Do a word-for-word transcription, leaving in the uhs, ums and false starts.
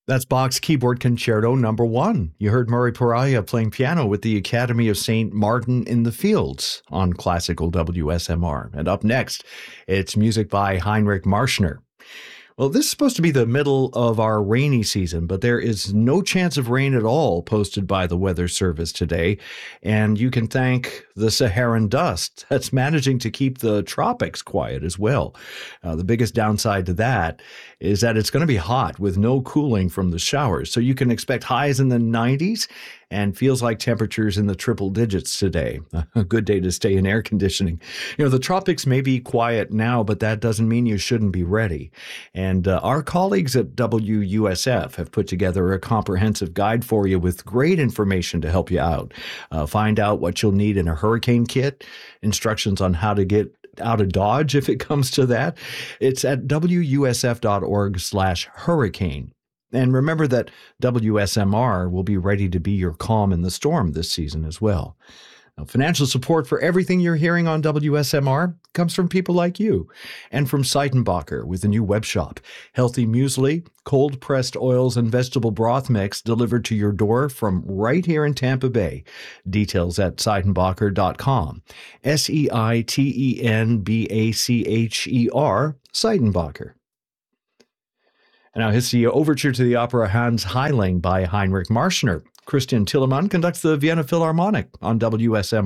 That's Bach's Keyboard Concerto number one. You heard Murray Pariah playing piano with the Academy of Saint Martin in the Fields on classical W S M R. And up next, it's music by Heinrich Marschner. Well, this is supposed to be the middle of our rainy season, but there is no chance of rain at all posted by the Weather Service today. And you can thank the Saharan dust that's managing to keep the tropics quiet as well. Uh, the biggest downside to that is that it's going to be hot with no cooling from the showers. So you can expect highs in the nineties and feels like temperatures in the triple digits today. A good day to stay in air conditioning. You know, the tropics may be quiet now, but that doesn't mean you shouldn't be ready. And uh, our colleagues at W U S F have put together a comprehensive guide for you with great information to help you out. Uh, find out what you'll need in a hurricane kit, instructions on how to get out of Dodge if it comes to that. It's at W U S F dot org slash hurricane. And remember that W S M R will be ready to be your calm in the storm this season as well. Now, financial support for everything you're hearing on W S M R comes from people like you and from Seidenbacher with a new web shop. Healthy muesli, cold-pressed oils, and vegetable broth mix delivered to your door from right here in Tampa Bay. Details at seidenbacher dot com. S E I T E N B A C H E R, Seidenbacher. And now here's the overture to the opera Hans Heiling by Heinrich Marschner. Christian Tillemann conducts the Vienna Philharmonic on W S M R.